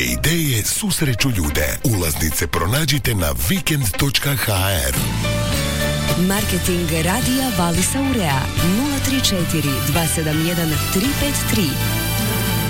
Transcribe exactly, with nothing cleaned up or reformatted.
Čije ideje susreću ljude. Ulaznice pronađite na weekend točka ha er. Marketing radija Valisa Urea nula tri četiri dva sedam jedan tri pet tri.